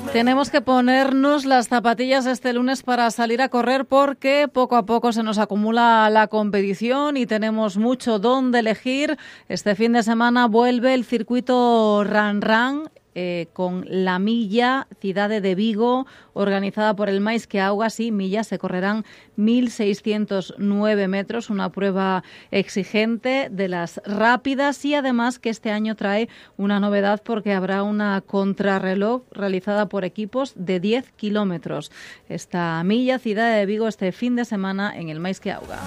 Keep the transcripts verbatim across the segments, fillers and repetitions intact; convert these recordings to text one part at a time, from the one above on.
Tenemos que ponernos las zapatillas este lunes para salir a correr porque poco a poco se nos acumula la competición y tenemos mucho donde elegir. Este fin de semana vuelve el circuito Ran Ran eh, con la milla Cidade de Vigo, organizada por el Mais que Auga. Sí, millas, se correrán mil seiscientos nueve metros, una prueba exigente, de las rápidas, y además que este año trae una novedad porque habrá una contrarreloj realizada por equipos de diez kilómetros. Esta milla Cidade de Vigo este fin de semana en el Mais que Auga.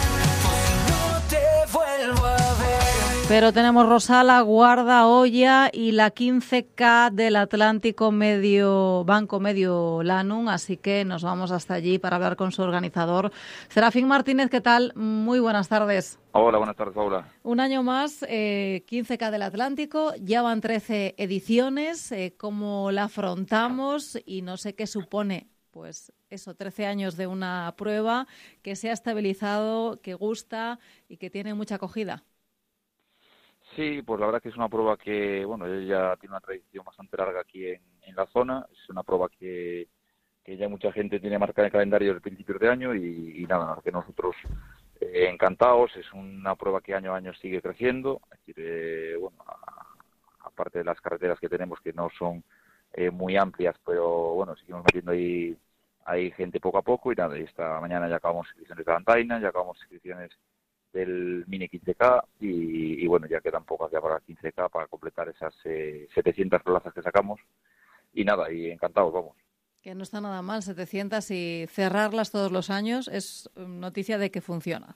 Pero tenemos Rosala, Guarda, Oia y la quince K del Atlántico Medio Banco Medio Lanum, así que nos vamos hasta allí para hablar con su organizador. Serafín Martínez, ¿qué tal? Muy buenas tardes. Hola, buenas tardes, Paula. Un año más, eh, quince K del Atlántico, ya van trece ediciones. Eh, ¿Cómo la afrontamos? Y no sé qué supone, pues eso, trece años de una prueba que se ha estabilizado, que gusta y que tiene mucha acogida. Sí, pues la verdad que es una prueba que, bueno, ya tiene una tradición bastante larga aquí en, en la zona. Es una prueba que, que ya mucha gente tiene marcada en el calendario desde principios de año y, y nada, que nosotros eh, encantados. Es una prueba que año a año sigue creciendo. Es decir, eh, bueno, a, aparte de las carreteras que tenemos que no son eh, muy amplias, pero bueno, seguimos metiendo ahí, ahí gente poco a poco y nada, y esta mañana ya acabamos inscripciones de Antaina, ya acabamos inscripciones del mini quince K y, y bueno, ya quedan pocas ya para quince K para completar esas eh, setecientas plazas que sacamos y nada, y encantados, vamos. Que no está nada mal, setecientas, y cerrarlas todos los años es noticia de que funciona.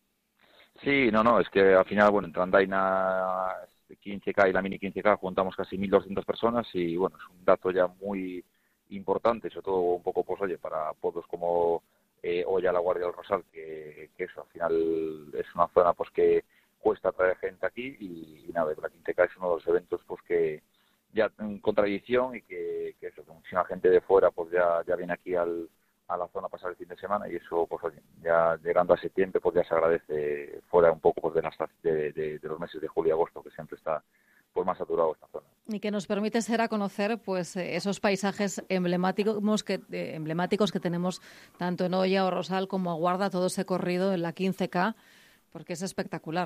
Sí, no, no, es que al final, bueno, entre Andaina quince K y la mini quince K juntamos casi mil doscientas personas y bueno, es un dato ya muy importante, sobre todo un poco, pues oye, para pueblos como Eh, Oia, la Guardia del Rosal, que, que eso al final es una zona pues que cuesta traer gente aquí y, y nada, la quince K es uno de los eventos pues que ya con tradición y que, que eso, que muchísima gente de fuera pues ya, ya viene aquí al, a la zona a pasar el fin de semana y eso pues oye, ya llegando a septiembre pues ya se agradece fuera un poco pues de, las, de, de, de los meses de julio y agosto que siempre está pues más saturado esta zona. Y que nos permite ser a conocer pues esos paisajes emblemáticos que eh, emblemáticos que tenemos tanto en Oia o Rosal como a Guarda, todo ese corrido en la quince K, porque es espectacular.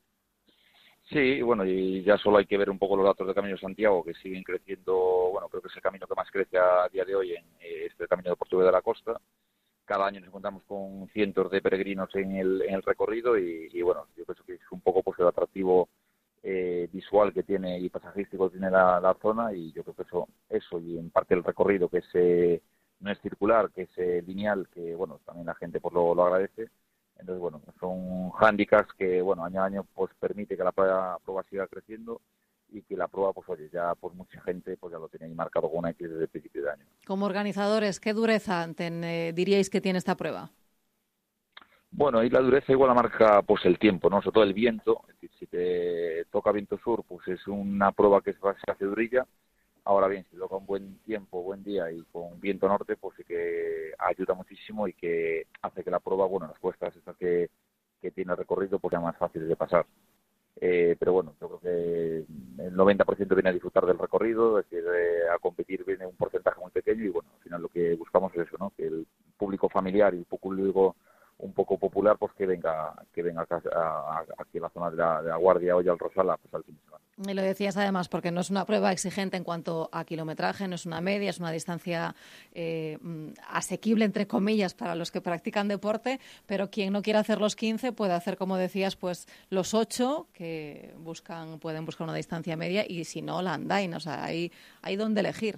Sí, bueno, y ya solo hay que ver un poco los datos del Camino de Santiago, que siguen creciendo. Bueno, creo que es el camino que más crece a día de hoy en eh, este Camino de Portugués de la Costa. Cada año nos encontramos con cientos de peregrinos en el, en el recorrido y, y bueno, yo creo que es un poco pues el atractivo Eh, visual que tiene y pasajístico que tiene la, la zona y yo creo que eso eso y en parte el recorrido que es eh, no es circular, que es eh, lineal, que bueno, también la gente pues lo, lo agradece. Entonces bueno, son hándicaps que bueno, año a año pues permite que la prueba, prueba siga creciendo y que la prueba pues oye, ya pues mucha gente pues ya lo tenía ahí marcado con una X desde el principio de año. Como organizadores, ¿qué dureza ten, eh, diríais que tiene esta prueba? Bueno, ahí la dureza igual la marca pues el tiempo, ¿no? Sobre todo el viento. Es decir, si te toca viento sur, pues es una prueba que se hace durilla. Ahora bien, si toca un buen tiempo, buen día y con viento norte, pues sí que ayuda muchísimo y que hace que la prueba, bueno, las cuestas estas que, que tiene el recorrido, pues sean más fáciles de pasar. Eh, pero bueno, yo creo que el noventa por ciento viene a disfrutar del recorrido, es decir, eh, a competir viene un porcentaje muy pequeño y bueno, al final lo que buscamos es eso, ¿no? Que el público familiar y el público un poco popular pues que venga que venga acá, a, a, aquí a la zona de la, de la Guardia Oia al Rosal a pasar el fin de semana. Y lo decías además porque no es una prueba exigente en cuanto a kilometraje, no es una media, es una distancia eh, asequible entre comillas para los que practican deporte, pero quien no quiera hacer los quince puede hacer, como decías, pues los ocho que buscan pueden buscar una distancia media y si no la Andaina, o sea, hay hay donde elegir.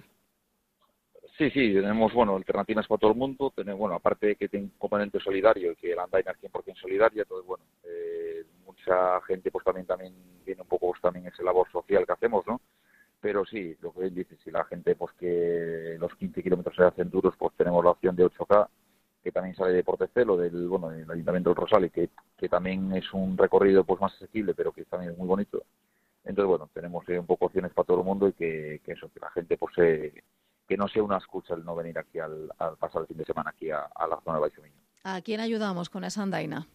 Sí, sí, tenemos, bueno, alternativas para todo el mundo. Tenemos, bueno, aparte de que tiene un componente solidario y que la Andaina es cien por ciento solidaria, entonces, bueno, eh, mucha gente pues también también viene un poco pues, también ese labor social que hacemos, ¿no? Pero sí, lo que él dice, si la gente pues que los quince kilómetros se hacen duros, pues tenemos la opción de ocho K, que también sale de Portecelo, del, bueno, del Ayuntamiento del Rosal, y que, que también es un recorrido pues más asequible, pero que también es muy bonito. Entonces, bueno, tenemos eh, un poco opciones para todo el mundo y que, que eso, que la gente pues se... que no sea una excusa el no venir aquí al, al pasar el fin de semana aquí a, a la zona de Baixo Miño. ¿A quién ayudamos con esa Andaina?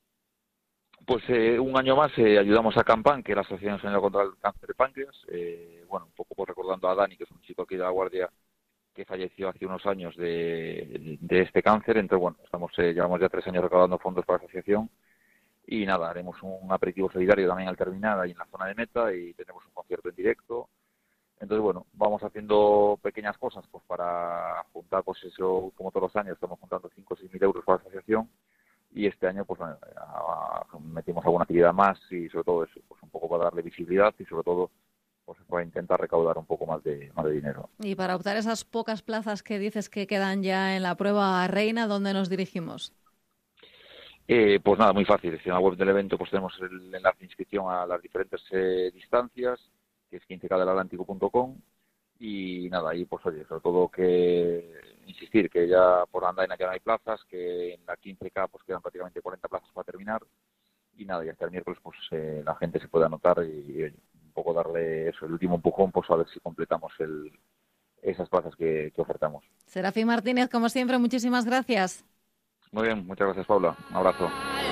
Pues eh, un año más eh, ayudamos a Campan, que es la Asociación Española contra el Cáncer de Páncreas. Eh, bueno, un poco pues recordando a Dani, que es un chico aquí de la Guardia, que falleció hace unos años de, de este cáncer. Entonces, bueno, estamos eh, llevamos ya tres años recaudando fondos para la asociación y nada, haremos un aperitivo solidario también al terminar ahí en la zona de meta y tenemos un concierto en directo. Entonces, bueno, vamos haciendo pequeñas cosas pues para juntar, pues eso, como todos los años, estamos juntando cinco o seis mil euros para la asociación y este año pues bueno, metimos alguna actividad más y sobre todo eso, pues un poco para darle visibilidad y sobre todo pues para intentar recaudar un poco más de más de dinero. Y para optar esas pocas plazas que dices que quedan ya en la prueba reina, ¿dónde nos dirigimos? Eh, pues nada, muy fácil. En la web del evento pues tenemos el enlace de inscripción a las diferentes eh, distancias, que es quince k del atlántico punto com, y nada, ahí pues oye, sobre todo que insistir que ya por Andaina ya no hay plazas, que en la quince k pues quedan prácticamente cuarenta plazas para terminar, y nada, y hasta el miércoles pues eh, la gente se puede anotar y, y oye, un poco darle eso, el último empujón, pues a ver si completamos el, esas plazas que, que ofertamos. Serafín Martínez, como siempre, muchísimas gracias. Muy bien, muchas gracias, Paula. Un abrazo.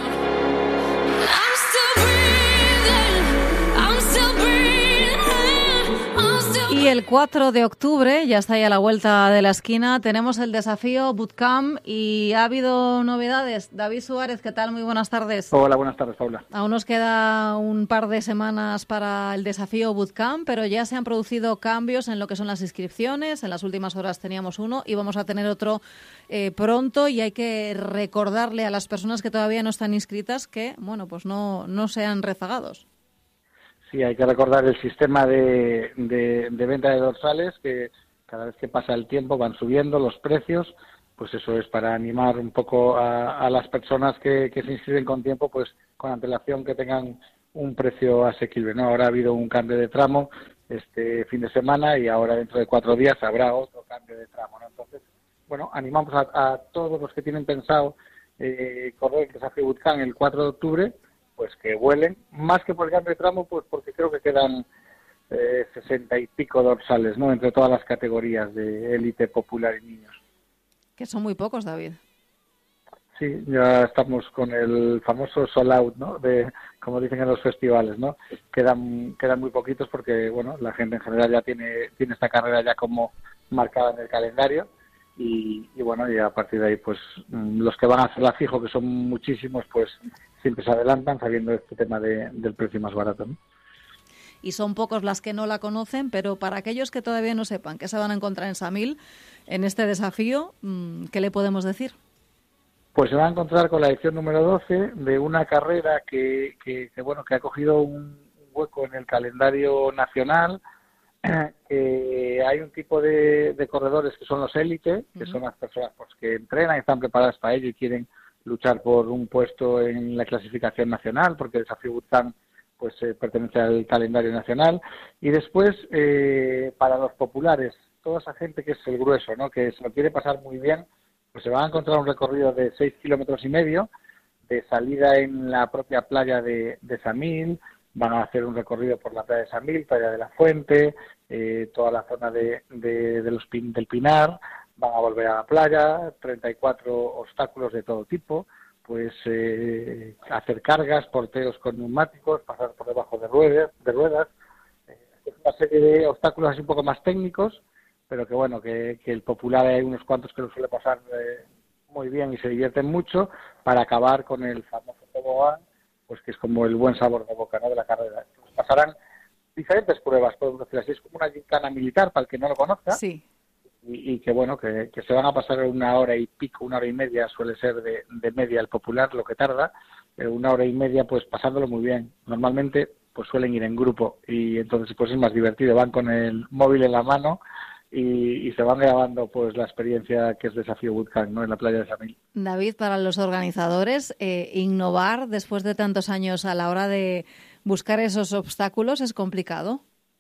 Y el cuatro de octubre, ya está ahí a la vuelta de la esquina, tenemos el desafío Bootcamp y ha habido novedades. David Suárez, ¿qué tal? Muy buenas tardes. Hola, buenas tardes, Paula. Aún nos queda un par de semanas para el desafío Bootcamp, pero ya se han producido cambios en lo que son las inscripciones. En las últimas horas teníamos uno y vamos a tener otro eh, pronto, y hay que recordarle a las personas que todavía no están inscritas que, bueno, pues no, no sean rezagados. Sí, hay que recordar el sistema de, de, de venta de dorsales, que cada vez que pasa el tiempo van subiendo los precios. Pues eso es para animar un poco a, a las personas que, que se inscriben con tiempo, pues con antelación, que tengan un precio asequible, ¿no? Ahora ha habido un cambio de tramo este fin de semana y ahora dentro de cuatro días habrá otro cambio de tramo, ¿no? Entonces, bueno, animamos a, a todos los que tienen pensado eh, correr el desafío Bootcamp el cuatro de octubre, pues que vuelen, más que por el cambio de tramo, pues porque creo que quedan eh, sesenta y pico dorsales, ¿no? Entre todas las categorías de élite, popular y niños. Que son muy pocos, David. Sí, ya estamos con el famoso sold out, ¿no? De, como dicen en los festivales, ¿no? Quedan quedan muy poquitos porque, bueno, la gente en general ya tiene tiene esta carrera ya como marcada en el calendario y, y bueno, y a partir de ahí, pues los que van a hacerla fijo, que son muchísimos, pues siempre se adelantan sabiendo este tema de, del precio más barato, ¿no? Y son pocos las que no la conocen, pero para aquellos que todavía no sepan qué se van a encontrar en Samil, en este desafío, ¿qué le podemos decir? Pues se va a encontrar con la edición número doce de una carrera que, que, que bueno, que ha cogido un hueco en el calendario nacional. Que hay un tipo de, de corredores que son los élite, que uh-huh. son las personas pues, que entrenan y están preparadas para ello y quieren luchar por un puesto en la clasificación nacional, porque el desafío Bootcamp pues eh, pertenece al calendario nacional. Y después, eh, para los populares, toda esa gente que es el grueso, ¿no? Que se lo quiere pasar muy bien, pues se van a encontrar un recorrido de seis kilómetros y medio, de salida en la propia playa de, de Samil. Van a hacer un recorrido por la playa de Samil, playa de la Fuente, eh, toda la zona de, de, de los pin, del Pinar. Van a volver a la playa, treinta y cuatro obstáculos de todo tipo, pues eh, hacer cargas, porteos con neumáticos, pasar por debajo de ruedas. De ruedas. Eh, es una serie de obstáculos así un poco más técnicos, pero que bueno, que, que el popular hay unos cuantos que lo suele pasar eh, muy bien y se divierten mucho, para acabar con el famoso tobogán, pues que es como el buen sabor de boca, ¿no? De la carrera. Pues pasarán diferentes pruebas, podemos decir así, es como una gincana militar para el que no lo conozca. Sí. Y, y que bueno, que, que se van a pasar una hora y pico, una hora y media, suele ser de, de media el popular, lo que tarda, eh, una hora y media pues pasándolo muy bien. Normalmente pues suelen ir en grupo y entonces pues es más divertido, van con el móvil en la mano y, y se van grabando pues la experiencia que es Desafío Bootcamp, ¿no? En la playa de Samil. David, para los organizadores, eh, innovar después de tantos años a la hora de buscar esos obstáculos es complicado.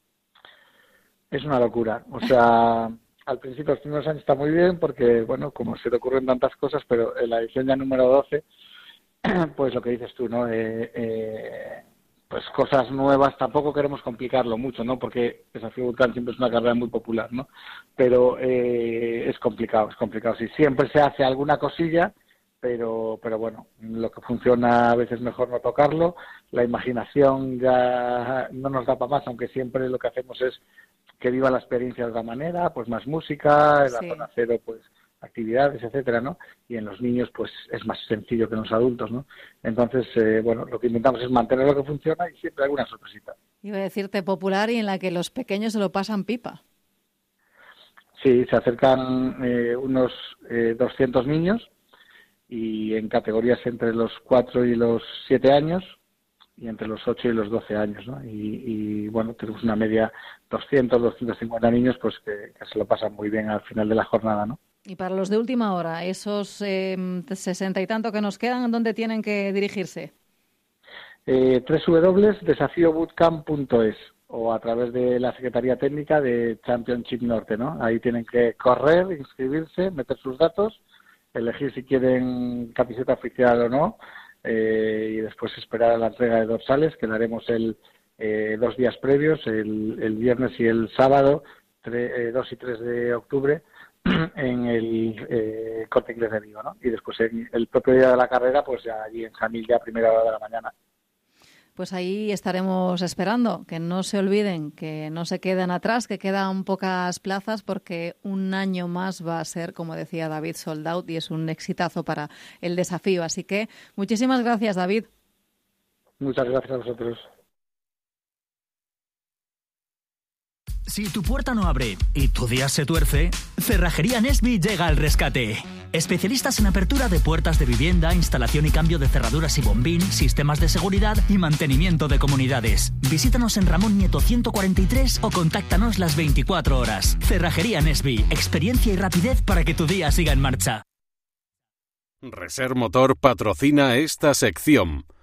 Es una locura, o sea, al principio, los primeros años está muy bien porque, bueno, como se te ocurren tantas cosas, pero en la edición ya número doce, pues lo que dices tú, ¿no? Eh, eh, pues cosas nuevas, tampoco queremos complicarlo mucho, ¿no? Porque Desafío Bootcamp siempre es una carrera muy popular, ¿no? Pero eh, es complicado, es complicado. Sí, siempre se hace alguna cosilla, pero pero bueno, lo que funciona a veces mejor no tocarlo. La imaginación ya no nos da para más, aunque siempre lo que hacemos es que viva la experiencia de otra manera, pues más música, en la Sí. zona cero, pues actividades, etcétera, ¿no? Y en los niños, pues es más sencillo que en los adultos, ¿no? Entonces, eh, bueno, lo que intentamos es mantener lo que funciona y siempre alguna sorpresita. Iba a decirte popular y en la que los pequeños se lo pasan pipa. Sí, se acercan eh, unos eh, doscientos niños y en categorías entre los cuatro y los siete años y entre los ocho y los doce años, ¿no? Y, y bueno, tenemos una media doscientos, doscientos cincuenta niños pues que, que se lo pasan muy bien al final de la jornada, ¿no? Y para los de última hora, esos eh, sesenta y tanto que nos quedan, ¿dónde tienen que dirigirse? Eh, doble u doble u doble u punto desafío bootcamp punto es o a través de la Secretaría Técnica de Championship Norte, ¿no? Ahí tienen que correr, inscribirse, meter sus datos, elegir si quieren camiseta oficial o no, eh, y después esperar a la entrega de dorsales, que la haremos el eh, dos días previos, el, el viernes y el sábado, tre, eh, dos y tres de octubre, en el eh, Corte Inglés de Vigo, ¿no? Y después en el propio día de la carrera, pues ya allí en Jamil, ya a primera hora de la mañana. Pues ahí estaremos esperando, que no se olviden, que no se queden atrás, que quedan pocas plazas porque un año más va a ser, como decía David, sold out y es un exitazo para el desafío. Así que muchísimas gracias, David. Muchas gracias a vosotros. Si tu puerta no abre y tu día se tuerce, Cerrajería Nesby llega al rescate. Especialistas en apertura de puertas de vivienda, instalación y cambio de cerraduras y bombín, sistemas de seguridad y mantenimiento de comunidades. Visítanos en Ramón Nieto ciento cuarenta y tres o contáctanos las veinticuatro horas. Cerrajería Nesby, experiencia y rapidez para que tu día siga en marcha. Reser Motor patrocina esta sección.